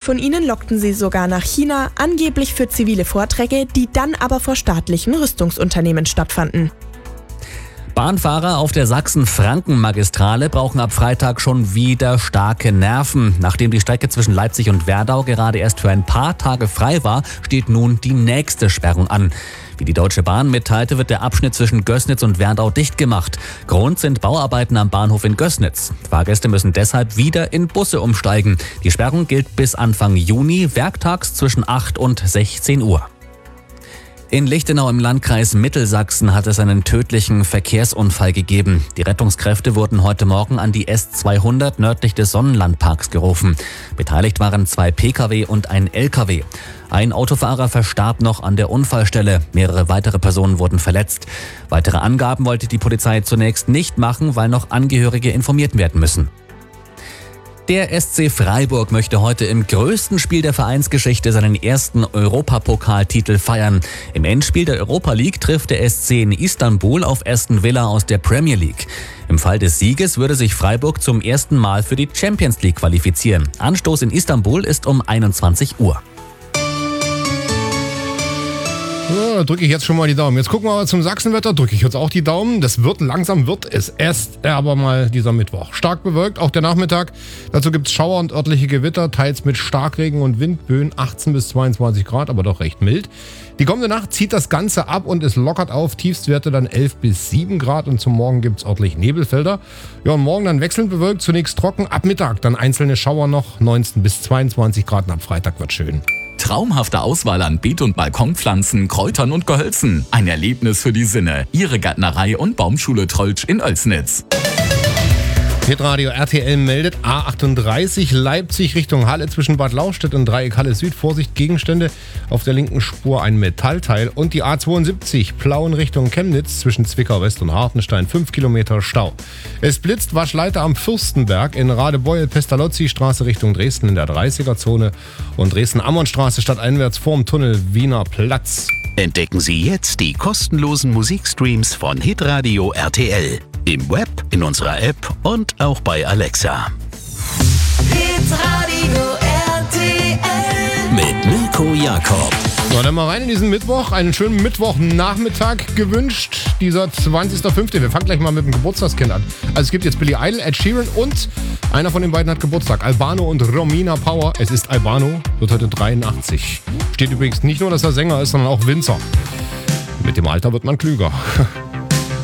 von ihnen lockten sie sogar nach China, angeblich für zivile Vorträge, die dann aber vor staatlichen Rüstungsunternehmen stattfanden. Bahnfahrer auf der Sachsen-Franken-Magistrale brauchen ab Freitag schon wieder starke Nerven. Nachdem die Strecke zwischen Leipzig und Werdau gerade erst für ein paar Tage frei war, steht nun die nächste Sperrung an. Wie die Deutsche Bahn mitteilte, wird der Abschnitt zwischen Gößnitz und Werdau dicht gemacht. Grund sind Bauarbeiten am Bahnhof in Gößnitz. Fahrgäste müssen deshalb wieder in Busse umsteigen. Die Sperrung gilt bis Anfang Juni, werktags zwischen 8 und 16 Uhr. In Lichtenau im Landkreis Mittelsachsen hat es einen tödlichen Verkehrsunfall gegeben. Die Rettungskräfte wurden heute Morgen an die S200 nördlich des Sonnenlandparks gerufen. Beteiligt waren 2 Pkw und ein Lkw. Ein Autofahrer verstarb noch an der Unfallstelle. Mehrere weitere Personen wurden verletzt. Weitere Angaben wollte die Polizei zunächst nicht machen, weil noch Angehörige informiert werden müssen. Der SC Freiburg möchte heute im größten Spiel der Vereinsgeschichte seinen ersten Europapokaltitel feiern. Im Endspiel der Europa League trifft der SC in Istanbul auf Aston Villa aus der Premier League. Im Fall des Sieges würde sich Freiburg zum ersten Mal für die Champions League qualifizieren. Anstoß in Istanbul ist um 21 Uhr. So, da drücke ich jetzt schon mal die Daumen. Jetzt gucken wir mal zum Sachsenwetter. Drücke ich jetzt auch die Daumen. Langsam wird es erst aber mal dieser Mittwoch. Stark bewölkt, auch der Nachmittag. Dazu gibt es Schauer und örtliche Gewitter, teils mit Starkregen und Windböen. 18 bis 22 Grad, aber doch recht mild. Die kommende Nacht zieht das Ganze ab und es lockert auf. Tiefstwerte dann 11 bis 7 Grad und zum Morgen gibt es örtlich Nebelfelder. Ja, und morgen dann wechselnd bewölkt, zunächst trocken. Ab Mittag dann einzelne Schauer noch. 19 bis 22 Grad und ab Freitag wird schön. Traumhafte Auswahl an Beet- und Balkonpflanzen, Kräutern und Gehölzen. Ein Erlebnis für die Sinne. Ihre Gärtnerei und Baumschule Trolltsch in Oelsnitz. Hitradio RTL meldet A38 Leipzig Richtung Halle zwischen Bad Lauchstädt und Dreieck Halle Süd. Vorsicht, Gegenstände, auf der linken Spur ein Metallteil. Und die A72 Plauen Richtung Chemnitz zwischen Zwickau West und Hartenstein 5 Kilometer Stau. Es blitzt Waschleiter am Fürstenberg in Radebeul, Pestalozzi Straße Richtung Dresden in der 30er-Zone und Dresden-Ammonstraße stadteinwärts vorm Tunnel Wiener Platz. Entdecken Sie jetzt die kostenlosen Musikstreams von Hitradio RTL. Im Web, in unserer App und auch bei Alexa. Hitradio RTL Mit Mirko Jakob. So, dann mal rein in diesen Mittwoch. Einen schönen Mittwochnachmittag gewünscht. Dieser 20.05. Wir fangen gleich mal mit dem Geburtstagskind an. Also es gibt jetzt Billy Idol, Ed Sheeran und einer von den beiden hat Geburtstag. Albano und Romina Power. Es ist Albano, wird heute 83. Steht übrigens nicht nur, dass er Sänger ist, sondern auch Winzer. Mit dem Alter wird man klüger.